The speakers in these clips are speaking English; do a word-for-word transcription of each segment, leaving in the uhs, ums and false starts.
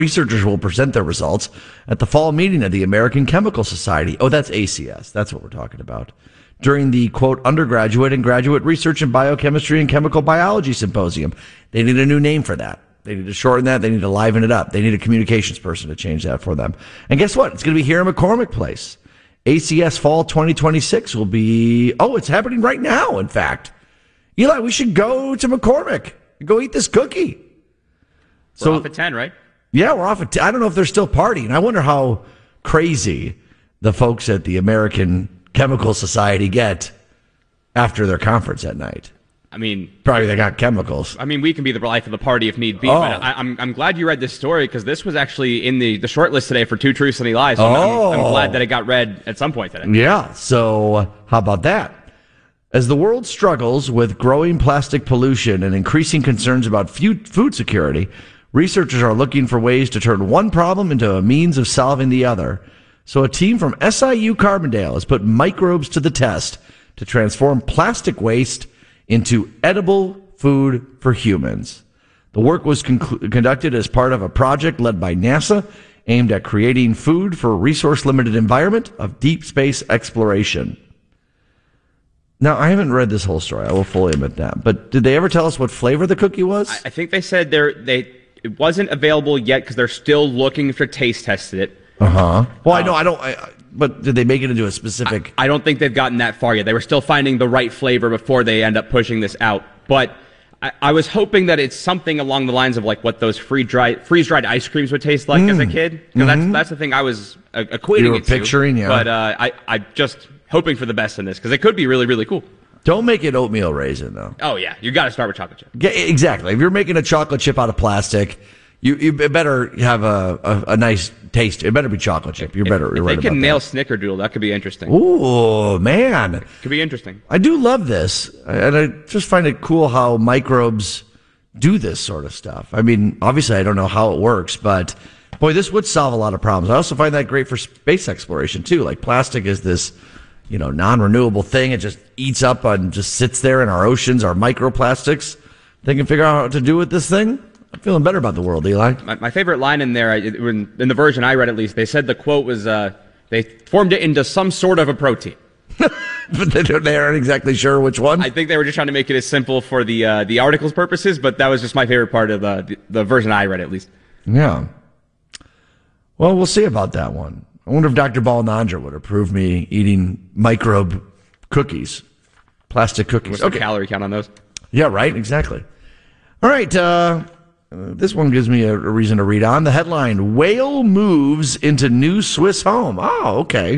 Researchers will present their results at the fall meeting of the American Chemical Society. Oh, that's A C S. That's what we're talking about. During the, quote, undergraduate and graduate research in biochemistry and chemical biology symposium. They need a new name for that. They need to shorten that. They need to liven it up. They need a communications person to change that for them. And guess what? It's going to be here in McCormick Place. A C S Fall twenty twenty-six will be, oh, it's happening right now, in fact. Eli, we should go to McCormick and go eat this cookie. We're so, off at ten, right? Yeah, we're off at ten. I don't know if they're still partying. I wonder how crazy the folks at the American Chemical Society get after their conference at night. I mean, probably they got chemicals. I mean, we can be the life of the party if need be. Oh. But I, I'm I'm glad you read this story because this was actually in the, the short list today for Two Truths and a Lie. So oh. I'm, I'm glad that it got read at some point today. Yeah. So how about that? As the world struggles with growing plastic pollution and increasing concerns about food security, researchers are looking for ways to turn one problem into a means of solving the other. So a team from S I U Carbondale has put microbes to the test to transform plastic waste into edible food for humans. The work was conclu- conducted as part of a project led by NASA aimed at creating food for a resource-limited environment of deep space exploration. Now, I haven't read this whole story. I will fully admit that. But did they ever tell us what flavor the cookie was? I, I think they said they're, they it wasn't available yet because they're still looking for taste tested it. Uh-huh. Well, uh, I know, I don't... I, But did they make it into a specific... I, I don't think they've gotten that far yet. They were still finding the right flavor before they end up pushing this out. But I, I was hoping that it's something along the lines of like what those free dry, freeze-dried ice creams would taste like mm. as a kid. Because mm-hmm. that's, that's the thing I was uh, equating you were it picturing, to. Yeah. But uh, I, I just hoping for the best in this because it could be really, really cool. Don't make it oatmeal raisin, though. Oh, yeah. You got to start with chocolate chip. Yeah, exactly. If you're making a chocolate chip out of plastic... You you better have a, a, a nice taste. It better be chocolate chip. You're if, better. If you're right they can about nail that. Snickerdoodle, that could be interesting. Ooh, man. Could be interesting. I do love this. And I just find it cool how microbes do this sort of stuff. I mean, obviously I don't know how it works, but boy, this would solve a lot of problems. I also find that great for space exploration too. Like plastic is this, you know, non-renewable thing. It just eats up and just sits there in our oceans, our microplastics. They can figure out what to do with this thing. I'm feeling better about the world, Eli. My, my favorite line in there, in, in the version I read at least, they said the quote was, uh, they formed it into some sort of a protein. But they, they aren't exactly sure which one? I think they were just trying to make it as simple for the uh, the article's purposes, but that was just my favorite part of the, the, the version I read at least. Yeah. Well, we'll see about that one. I wonder if Doctor Balnandra would approve me eating microbe cookies, plastic cookies. What's the okay. calorie count on those? Yeah, right, exactly. All right, uh... Uh, this one gives me a, a reason to read on. The headline, Whale Moves into New Swiss Home. Oh, okay.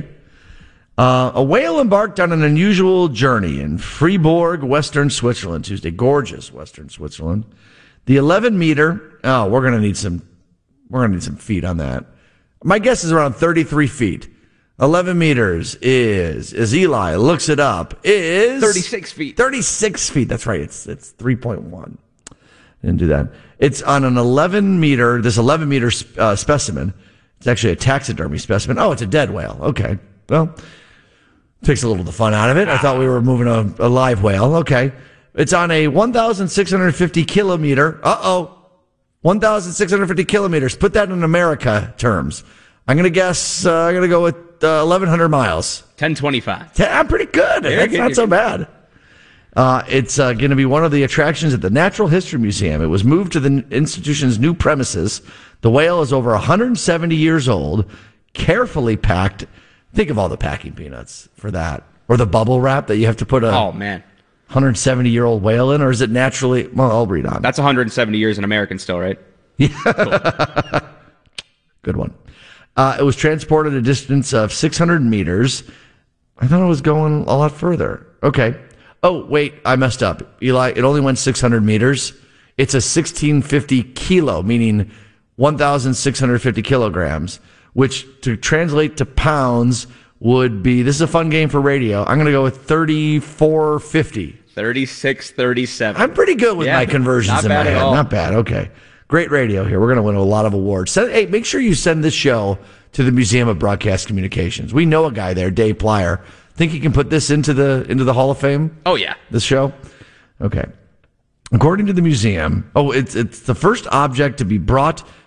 Uh, a whale embarked on an unusual journey in Fribourg, Western Switzerland, Tuesday. Gorgeous Western Switzerland. The eleven meter, oh, we're going to need some, we're going to need some feet on that. My guess is around thirty-three feet. eleven meters is, as Eli looks it up, is... thirty-six feet. thirty-six feet. That's right. It's, it's three point one. Didn't do that. It's on an eleven meter, this eleven meter uh, specimen. It's actually a taxidermy specimen. Oh, it's a dead whale. Okay. Well, takes a little of the fun out of it. I thought we were moving a, a live whale. Okay. It's on a one thousand six hundred fifty kilometer. Uh-oh. one thousand six hundred fifty kilometers. Put that in America terms. I'm going to guess, uh, I'm going to go with uh, eleven hundred miles. ten twenty-five. Yeah, pretty good. Very That's good. not so bad. Uh, it's uh, going to be one of the attractions at the Natural History Museum. It was moved to the institution's new premises. The whale is over one hundred seventy years old, carefully packed. Think of all the packing peanuts for that. Or the bubble wrap that you have to put a oh, man. one hundred seventy-year-old whale in, or is it naturally? Well, I'll read on. That's one hundred seventy years in American still, right? Yeah. Cool. Good one. Uh, it was transported a distance of six hundred meters. I thought it was going a lot further. Okay. Oh, wait, I messed up. Eli, it only went six hundred meters. It's a sixteen fifty kilo, meaning one thousand six hundred fifty kilograms, which to translate to pounds would be, this is a fun game for radio. I'm going to go with thirty-four fifty. thirty-six thirty-seven. I'm pretty good with yeah, my conversions in my head. All. Not bad. Okay. Great radio here. We're going to win a lot of awards. Send, hey, make sure you send this show to the Museum of Broadcast Communications. We know a guy there, Dave Plyer. Think he can put this into the into the Hall of Fame? Oh, yeah. This show? Okay. According to the museum, oh, it's it's the first object to be brought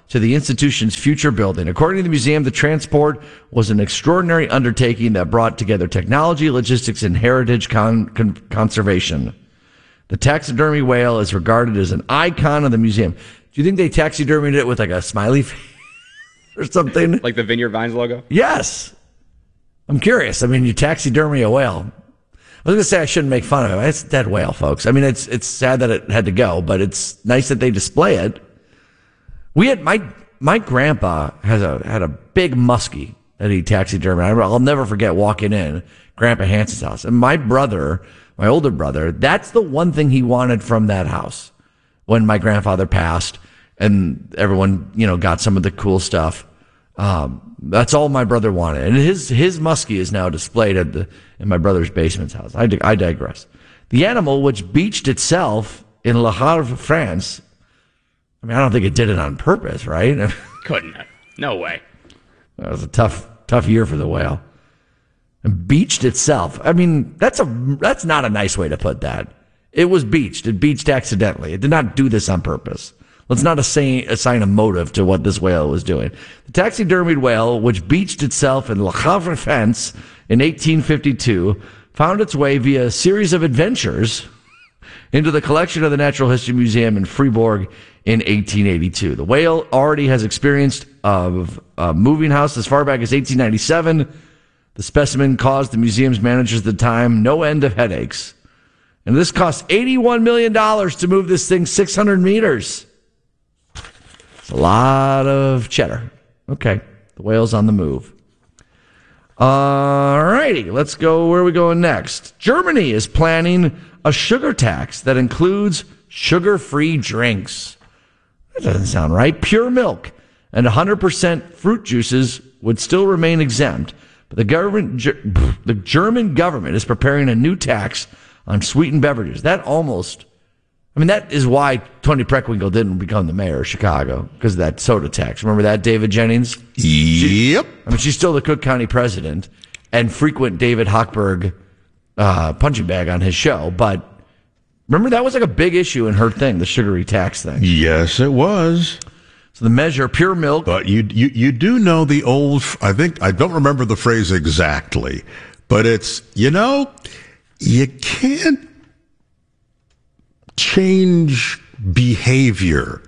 to the institution's future building. According to the museum, the transport was an extraordinary undertaking that brought together technology, logistics, and heritage con- con- conservation. The taxidermy whale is regarded as an icon of the museum. Do you think they taxidermied it with like a smiley face or something? Like the Vineyard Vines logo? Yes. I'm curious. I mean, you taxidermy a whale. I was going to say I shouldn't make fun of it. It's a dead whale, folks. I mean, it's it's sad that it had to go, but it's nice that they display it. We had my my grandpa has a had a big muskie that he taxidermied. I'll never forget walking in Grandpa Hanson's house, and my brother, my older brother, that's the one thing he wanted from that house when my grandfather passed, and everyone you know got some of the cool stuff. Um, that's all my brother wanted, and his his muskie is now displayed at the in my brother's basement's house. I, I digress. The animal, which beached itself in Le Havre, France. I mean, I don't think it did it on purpose, right? Couldn't have. No way. That was a tough, tough year for the whale. And beached itself. I mean, that's a that's not a nice way to put that. It was beached. It beached accidentally. It did not do this on purpose. Let's not assign, assign a motive to what this whale was doing. The taxidermied whale, which beached itself in Le Havre, France in eighteen fifty-two, found its way via a series of adventures into the collection of the Natural History Museum in Fribourg in eighteen eighty-two. The whale already has experienced of a moving house as far back as eighteen ninety-seven. The specimen caused the museum's managers at the time no end of headaches. And this cost eighty-one million dollars to move this thing six hundred meters. It's a lot of cheddar. Okay, the whale's on the move. All righty, let's go. Where are we going next? Germany is planning a sugar tax that includes sugar-free drinks. That doesn't sound right. Pure milk and one hundred percent fruit juices would still remain exempt, but the government, the German government is preparing a new tax on sweetened beverages. That almost, I mean, that is why Tony Preckwinkle didn't become the mayor of Chicago, because of that soda tax. Remember that, David Jennings? Yep. She, I mean, she's still the Cook County president and frequent David Hochberg uh, punching bag on his show, but remember that was like a big issue in her thing, the sugary tax thing. Yes, it was. So the measure, pure milk. But you, you, you do know the old, I think, I don't remember the phrase exactly, but it's, you know, you can't change behavior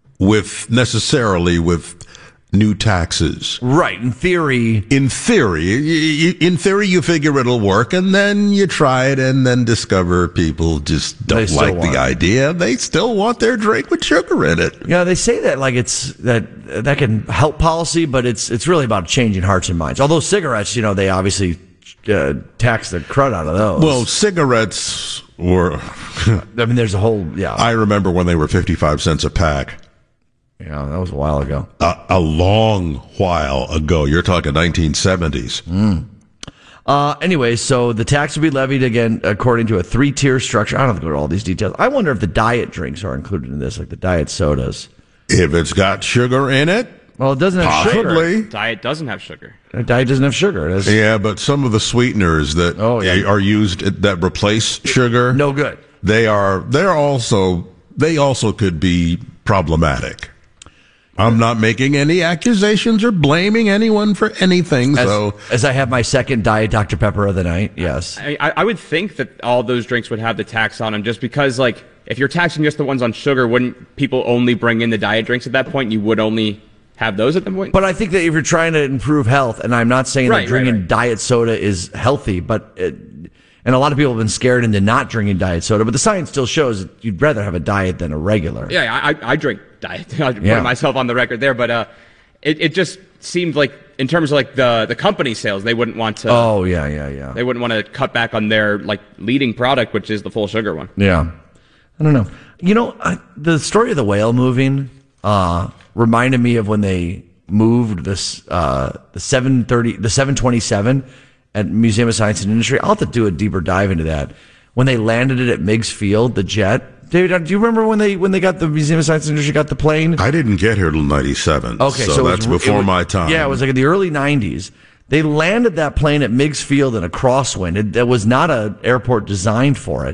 with necessarily with new taxes. Right, in theory. In theory, in theory, you figure it'll work, and then you try it, and then discover people just don't like the it. idea. They still want their drink with sugar in it. Yeah, they say that like it's that that can help policy, but it's it's really about changing hearts and minds. Although cigarettes, you know, they obviously uh, tax the crud out of those. Well, cigarettes were. I mean, there's a whole yeah. I remember when they were fifty-five cents a pack. Yeah, that was a while ago. A, a long while ago. You're talking nineteen seventies. Mm. Uh, anyway, so the tax will be levied again according to a three-tier structure. I don't have to go to all these details. I wonder if the diet drinks are included in this, like the diet sodas. If it's got sugar in it, well, it doesn't have possibly. sugar. Diet doesn't have sugar. A diet doesn't have sugar. It has, yeah, but some of the sweeteners that oh, yeah. are used that replace sugar, no good. They are. They're also. They also could be problematic. I'm not making any accusations or blaming anyone for anything. As, so, as I have my second Diet Doctor Pepper of the night, yes. I, I would think that all those drinks would have the tax on them, just because, like, if you're taxing just the ones on sugar, wouldn't people only bring in the diet drinks at that point? You would only have those at that point? But I think that if you're trying to improve health, and I'm not saying right, that drinking right, right. diet soda is healthy, but it, and a lot of people have been scared into not drinking diet soda, but the science still shows that you'd rather have a diet than a regular. Yeah, I, I drink diet. I yeah. put myself on the record there, but uh, it, it just seemed like in terms of like the, the company sales, they wouldn't want to. Oh yeah, yeah, yeah. They wouldn't want to cut back on their like leading product, which is the full sugar one. Yeah, I don't know. You know, I, the story of the whale moving uh, reminded me of when they moved this uh, the seven thirty, the seven twenty-seven at Museum of Science and Industry. I'll have to do a deeper dive into that. When they landed it at Meigs Field, the jet. David, do you remember when they when they got the Museum of Science and Industry got the plane? I didn't get here till ninety-seven. Okay, so, so that's was, before was, my time. Yeah, it was like in the early nineties. They landed that plane at Meigs Field in a crosswind. It, it was not an airport designed for it,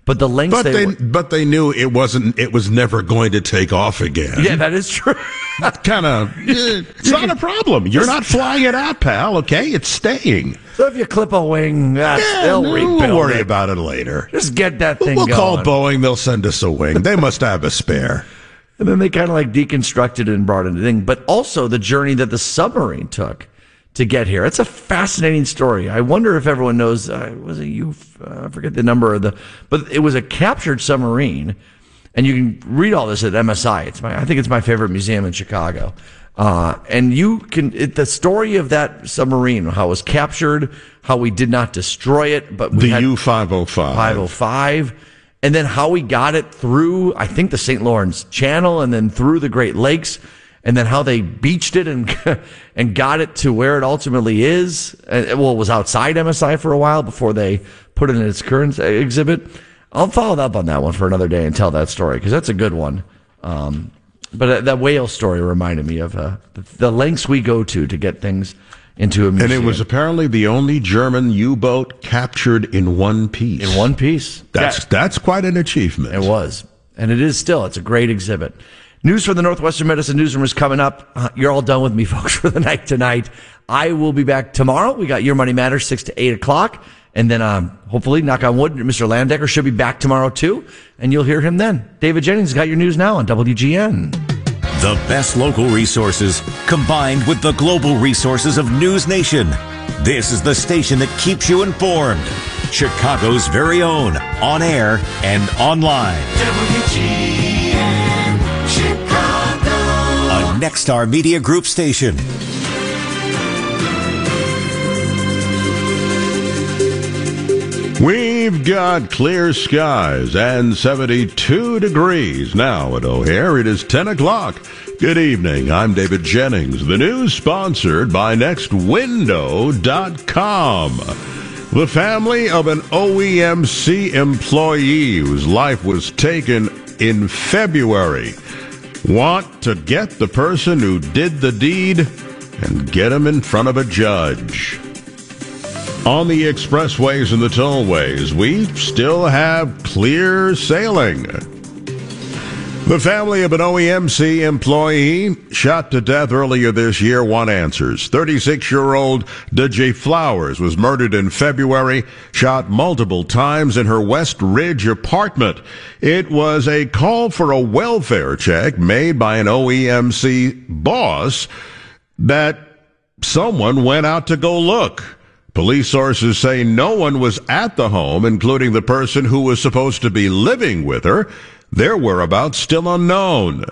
But the lengths But they, they, were, but they knew it wasn't. It was never going to take off again. yeah, that is true. Kind of. It's not a problem. You're not flying it out, pal. Okay, it's staying. So if you clip a wing, that's, Yeah, they'll no, rebuild we'll worry it. about it later. Just get that thing We'll going. call Boeing. They'll send us a wing. They must have a spare. And then they kind of like deconstructed it and brought in the thing. But also the journey that the submarine took to get here. It's a fascinating story. I wonder if everyone knows, uh, was it you? Uh, I forget the number of the, but it was a captured submarine. And you can read all this at M S I. It's my, I think it's my favorite museum in Chicago. Uh, and you can, it, the story of that submarine, how it was captured, how we did not destroy it, but we The had U five oh five. five oh five, and then how we got it through, I think, the Saint Lawrence Channel, and then through the Great Lakes, and then how they beached it and and got it to where it ultimately is. And, well, it was outside M S I for a while before they put it in its current exhibit. I'll follow up on that one for another day and tell that story, because that's a good one. Um, but that whale story reminded me of uh, the, the lengths we go to to get things into a museum. And it was apparently the only German U-boat captured in one piece. in one piece. That's Yeah. that's quite an achievement. It was. And it is still. It's a great exhibit. News from the Northwestern Medicine Newsroom is coming up. Uh, you're all done with me, folks, for the night tonight. I will be back tomorrow. We got Your Money Matters, six to eight o'clock. And then um, hopefully, knock on wood, Mister Landecker should be back tomorrow, too. And you'll hear him then. David Jennings got your news now on W G N. The best local resources combined with the global resources of News Nation. This is the station that keeps you informed. Chicago's very own, on air and online. W G N Chicago. A Nexstar Media Group station. We've got clear skies and seventy-two degrees now at O'Hare. It is ten o'clock. Good evening. I'm David Jennings. The news sponsored by Next Window dot com. The family of an O E M C employee whose life was taken in February want to get the person who did the deed and get him in front of a judge. On the expressways and the tollways, we still have clear sailing. The family of an O E M C employee shot to death earlier this year want answers. thirty-six-year-old D J Flowers was murdered in February, shot multiple times in her West Ridge apartment. It was a call for a welfare check made by an O E M C boss that someone went out to go look. Police sources say no one was at the home, including the person who was supposed to be living with her. Their whereabouts still unknown.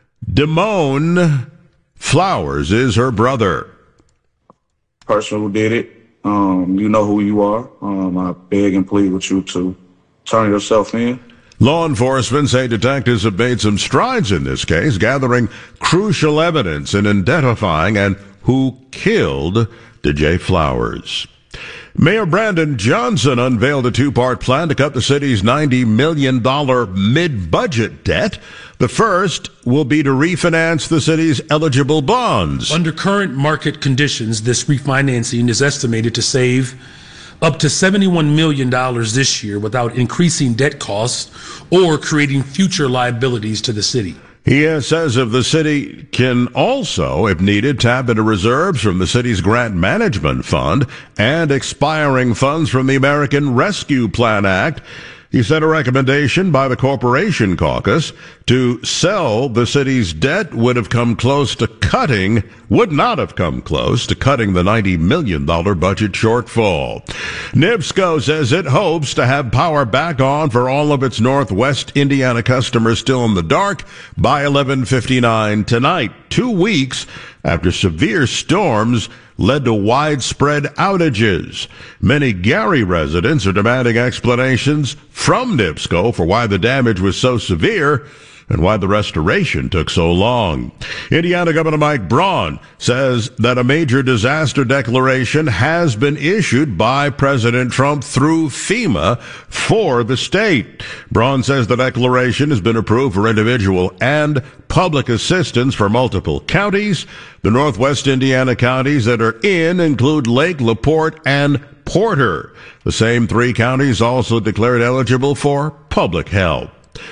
Damone Flowers is her brother. Person who did it, um, you know who you are. Um, I beg and plead with you to turn yourself in. Law enforcement say detectives have made some strides in this case, gathering crucial evidence in identifying and who killed D J Flowers. Mayor Brandon Johnson unveiled a two-part plan to cut the city's ninety million dollars mid-budget debt. The first will be to refinance the city's eligible bonds. Under current market conditions, this refinancing is estimated to save up to seventy-one million dollars this year without increasing debt costs or creating future liabilities to the city. He says if the city can also, if needed, tap into reserves from the city's grant management fund and expiring funds from the American Rescue Plan Act. He said a recommendation by the Corporation Caucus to sell the city's debt would have come close to cutting, would not have come close to cutting the ninety million dollars budget shortfall. NIPSCO says it hopes to have power back on for all of its Northwest Indiana customers still in the dark by eleven fifty-nine tonight, two weeks after severe storms led to widespread outages. Many Gary residents are demanding explanations from NIPSCO for why the damage was so severe and why the restoration took so long. Indiana Governor Mike Braun says that a major disaster declaration has been issued by President Trump through FEMA for the state. Braun says the declaration has been approved for individual and public assistance for multiple counties. The Northwest Indiana counties that are in include Lake, LaPorte, and Porter. The same three counties also declared eligible for public health.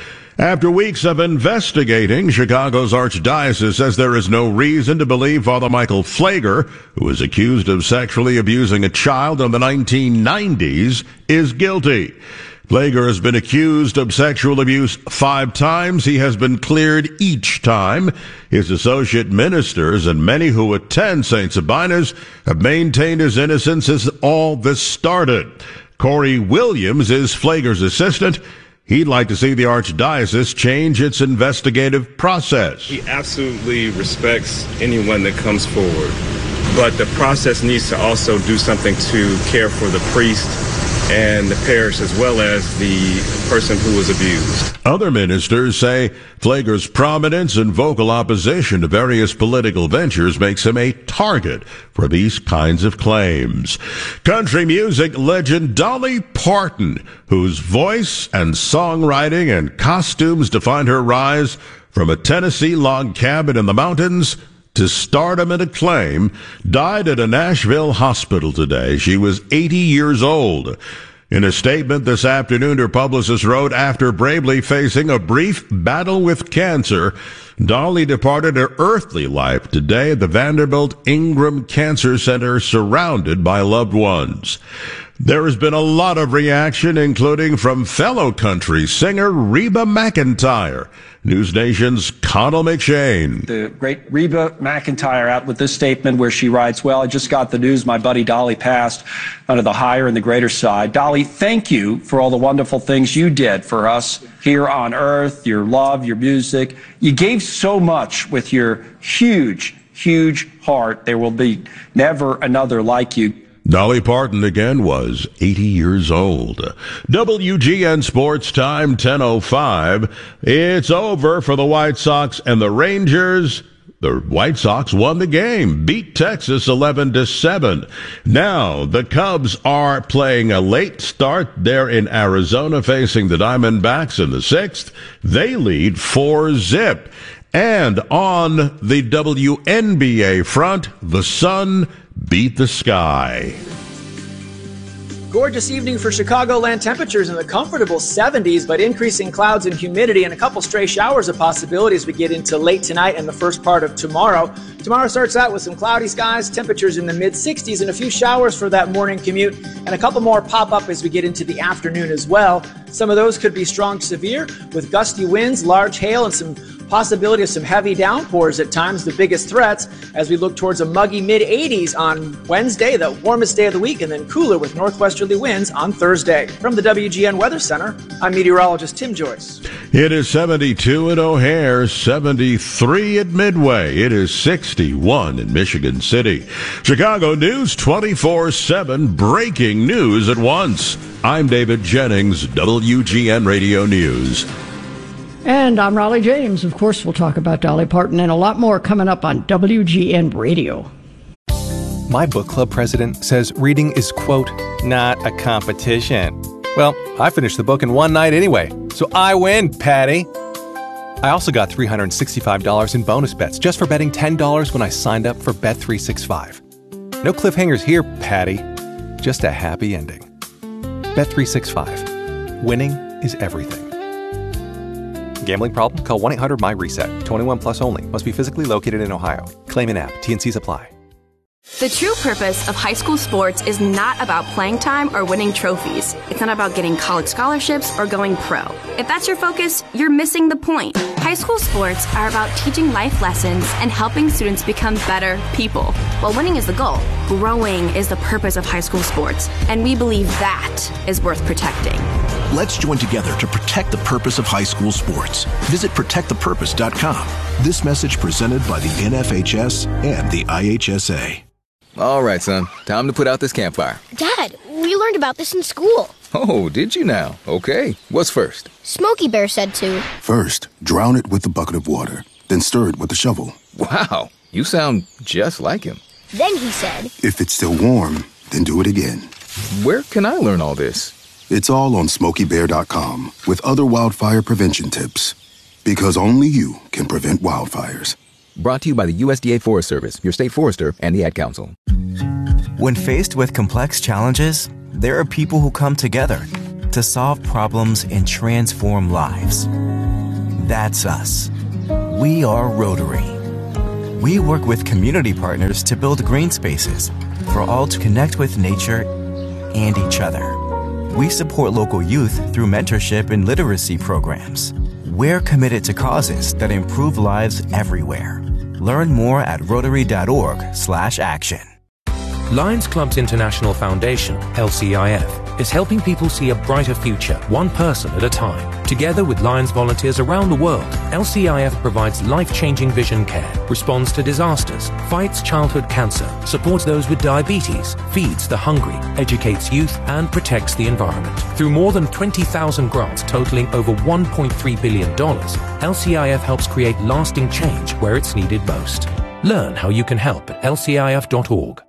After weeks of investigating, Chicago's Archdiocese says there is no reason to believe Father Michael Pfleger, who was accused of sexually abusing a child in the nineteen nineties, is guilty. Pfleger has been accused of sexual abuse five times. He has been cleared each time. His associate ministers and many who attend Saint Sabina's have maintained his innocence since all this started. Corey Williams is Pfleger's assistant. He'd like to see the Archdiocese change its investigative process. He absolutely respects anyone that comes forward, but the process needs to also do something to care for the priest and the parish as well as the person who was abused. Other ministers say Pfleger's prominence and vocal opposition to various political ventures makes him a target for these kinds of claims. Country music legend Dolly Parton, whose voice and songwriting and costumes defined her rise from a Tennessee log cabin in the mountains to stardom and acclaim, died at a Nashville hospital today. She was eighty years old. In a statement this afternoon, her publicist wrote, after bravely facing a brief battle with cancer, Dolly departed her earthly life today at the Vanderbilt Ingram Cancer Center, surrounded by loved ones. There has been a lot of reaction, including from fellow country singer Reba McEntire. News Nation's Connell McShane. The great Reba McEntire out with this statement where she writes, well, I just got the news my buddy Dolly passed under the higher and the greater side. Dolly, thank you for all the wonderful things you did for us here on earth, your love, your music. You gave so much with your huge, huge heart. There will be never another like you. Dolly Parton again was eighty years old. W G N Sports Time, ten oh five. It's over for the White Sox and the Rangers. The White Sox won the game, beat Texas eleven to seven. Now, the Cubs are playing a late start. They're in Arizona facing the Diamondbacks in the sixth. They lead four zip. And on the W N B A front, the Sun beat the Sky. Gorgeous evening for Chicagoland. Temperatures in the comfortable seventies, but increasing clouds and humidity and a couple stray showers a possibility as we get into late tonight and the first part of tomorrow. Tomorrow starts out with some cloudy skies, temperatures in the mid sixties, and a few showers for that morning commute, and a couple more pop up as we get into the afternoon as well. Some of those could be strong severe with gusty winds, large hail, and some possibility of some heavy downpours at times, the biggest threats as we look towards a muggy mid eighties on Wednesday, the warmest day of the week, and then cooler with northwesterly winds on Thursday. From the W G N Weather Center, I'm meteorologist Tim Joyce. It is seventy-two at O'Hare, seventy-three at Midway. It is sixty-one in Michigan City. Chicago News twenty-four seven, breaking news at once. I'm David Jennings, W G N Radio News. And I'm Raleigh James. Of course, we'll talk about Dolly Parton and a lot more coming up on W G N Radio. My book club president says reading is, quote, not a competition. Well, I finished the book in one night anyway, so I win, Patty. I also got three hundred sixty-five dollars in bonus bets just for betting ten dollars when I signed up for Bet three sixty-five. No cliffhangers here, Patty. Just a happy ending. Bet three sixty-five. Winning is everything. Gambling problem? Call one eight hundred my reset. twenty-one plus only. Must be physically located in Ohio. Claim in app. T N Cs apply. The true purpose of high school sports is not about playing time or winning trophies. It's not about getting college scholarships or going pro. If that's your focus, you're missing the point. High school sports are about teaching life lessons and helping students become better people. While winning is the goal, growing is the purpose of high school sports, and we believe that is worth protecting. Let's join together to protect the purpose of high school sports. Visit protect the purpose dot com. This message presented by the N F H S and the I H S A. All right, son. Time to put out this campfire. Dad, we learned about this in school. Oh, did you now? Okay. What's first? Smokey Bear said to. First, drown it with a bucket of water. Then stir it with a shovel. Wow. You sound just like him. Then he said. If it's still warm, then do it again. Where can I learn all this? It's all on smokey bear dot com with other wildfire prevention tips. Because only you can prevent wildfires. Brought to you by the U S D A Forest Service, your state forester, and the Ad Council. When faced with complex challenges, there are people who come together. to solve problems and transform lives. That's us. We are Rotary. We work with community partners to build green spaces for all to connect with nature and each other. We support local youth through mentorship and literacy programs. We're committed to causes that improve lives everywhere. Learn more at rotary.org slash action. Lions Clubs International Foundation, L C I F, is helping people see a brighter future, one person at a time. Together with Lions volunteers around the world, L C I F provides life-changing vision care, responds to disasters, fights childhood cancer, supports those with diabetes, feeds the hungry, educates youth, and protects the environment. Through more than twenty thousand grants totaling over one point three billion dollars, L C I F helps create lasting change where it's needed most. Learn how you can help at L C I F dot org.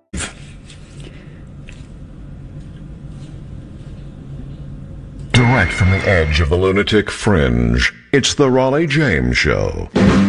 Direct from the edge of the lunatic fringe, it's the Raleigh James Show.